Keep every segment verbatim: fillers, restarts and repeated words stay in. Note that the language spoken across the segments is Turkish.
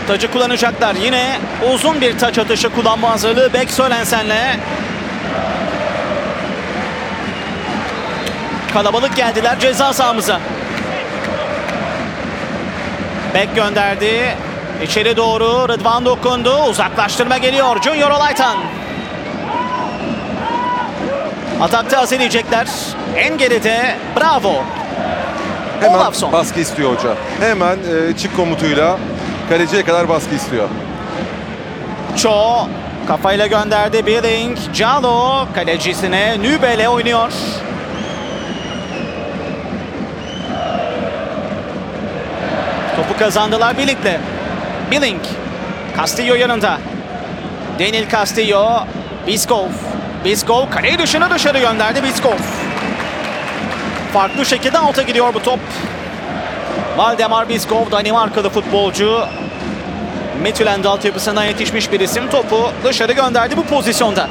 Tacı kullanacaklar. Yine uzun bir taç atışı kullanma hazırlığı Bek Sörensen'le. Kalabalık geldiler ceza sahamıza. Bek gönderdi. İçeri doğru Rıdvan dokundu. Uzaklaştırma geliyor. Junior Olaytan. Atakta hazırlayacaklar. En geride Bravo. Hemen Olafsson. baskı istiyor hoca. Hemen e, çık komutuyla kaleciye kadar baskı istiyor. Cho kafayla gönderdi. Billing. Calo kalecisine Nübel'e oynuyor. Topu kazandılar Billing'le. Billing. Castillo yanında. Daniel Castillo. Biskov. Biskov kaleyi dışına dışarı gönderdi Biskov. Farklı şekilde alta gidiyor bu top. Valdemar Biskov, Danimarkalı futbolcu. Midtjylland altyapısından yetişmiş bir isim. Topu dışarı gönderdi bu pozisyonda.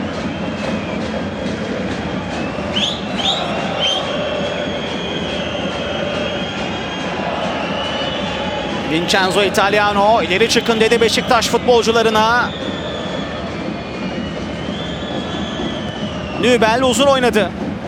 Vincenzo Italiano ileri çıkın dedi Beşiktaş futbolcularına. Nübel uzun oynadı.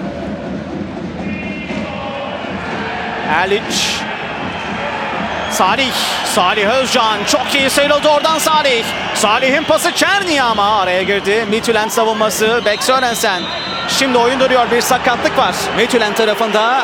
Erlic. Salih. Salih Özcan çok iyi sıyrıldı oradan Salih. Salih'in pası Çerni'ye ama araya girdi. Midtjylland savunması Bek Sörensen. Şimdi oyun duruyor, bir sakatlık var Midtjylland tarafında.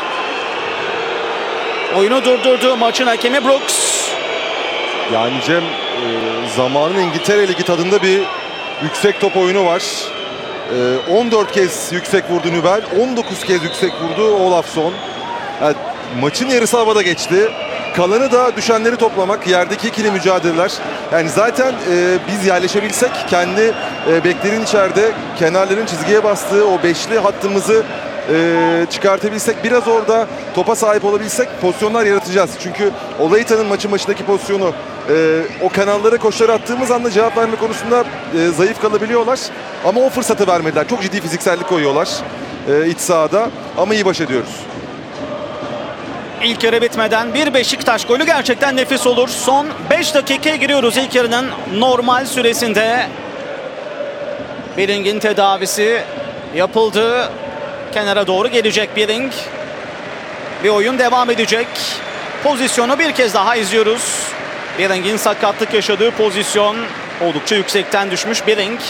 Oyunu durdurdu maçın hakemi Brooks. Yani Cem, e, zamanın İngiltere Ligi tadında bir yüksek top oyunu var. E, on dört kez yüksek vurdu Nübel, on dokuz kez yüksek vurdu Olafsson. Yani maçın yarısı havada geçti. Kalanı da düşenleri toplamak, yerdeki ikili mücadeleler. Yani zaten e, biz yerleşebilsek, kendi e, beklerin içeride, kenarların çizgiye bastığı o beşli hattımızı e, çıkartabilsek, biraz orada topa sahip olabilsek pozisyonlar yaratacağız. Çünkü Olaytan'ın maçın başındaki pozisyonu, e, o kanallara koşular attığımız anda cevap verme konusunda e, zayıf kalabiliyorlar. Ama o fırsatı vermediler. Çok ciddi fiziksellik koyuyorlar e, iç sahada ama iyi baş ediyoruz. İlk yarı bitmeden bir Beşiktaş golü gerçekten nefis olur. Son beş dakikaya giriyoruz ilk yarının normal süresinde. Billing'in tedavisi yapıldı. Kenara doğru gelecek Billing. Bir oyun devam edecek. Pozisyonu bir kez daha izliyoruz. Billing'in sakatlık yaşadığı pozisyon. Oldukça yüksekten düşmüş Billing.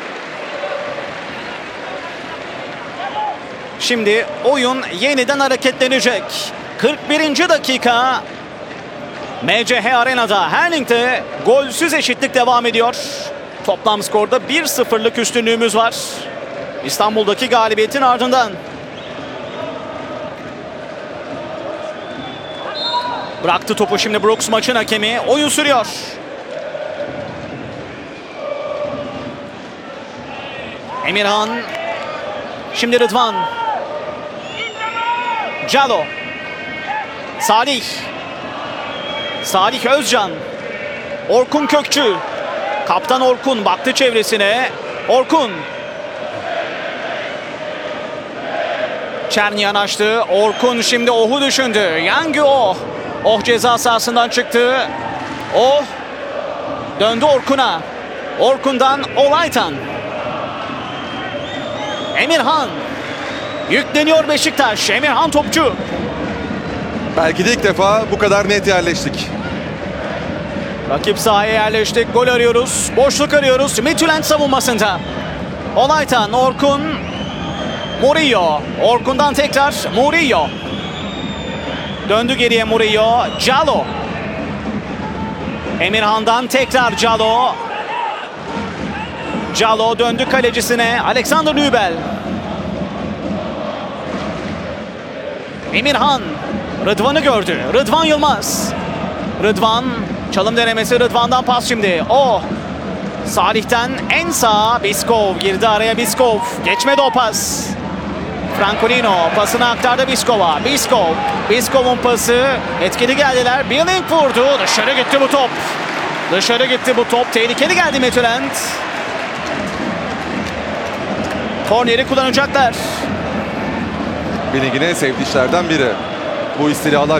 Şimdi oyun yeniden hareketlenecek. kırk birinci dakika. M C H Arena'da Herling'de golsüz eşitlik devam ediyor. Toplam skorda bir sıfırlık üstünlüğümüz var. İstanbul'daki galibiyetin ardından. Bıraktı topu şimdi Brooks, maçın hakemi. Oyun sürüyor. Emirhan. Şimdi Rıdvan. Calo. Salih. Salih Özcan. Orkun Kökçü. Kaptan Orkun baktı çevresine. Orkun. Çerni yanaştı. Orkun şimdi Oh'u düşündü. Yangü Oh. Oh ceza sahasından çıktı. Oh. Döndü Orkun'a. Orkun'dan Olaytan. Emirhan. Yükleniyor Beşiktaş. Emirhan topçu. Belki de ilk defa bu kadar net yerleştik. Rakip sahaya yerleştik. Gol arıyoruz. Boşluk arıyoruz. Midtjylland savunmasında. Olaytan, Orkun. Murillo. Orkun'dan tekrar Murillo. Döndü geriye Murillo. Calo. Emirhan'dan tekrar Calo. Calo döndü kalecisine. Alexander Nübel. Emirhan. Rıdvan'ı gördü. Rıdvan Yılmaz. Rıdvan. Çalım denemesi Rıdvan'dan, pas şimdi. Oh. Salih'ten en sağa Biskov. Girdi araya Biskov. Geçmedi o pas. Francolino pasını aktardı Biskov'a. Biskov. Biskov'un pası. Etkili geldiler. Billing vurdu. Dışarı gitti bu top. Dışarı gitti bu top. Tehlikeli geldi Midtjylland. Korneri kullanacaklar. Billing'in en sevdiği işlerden biri. Bu istirahalar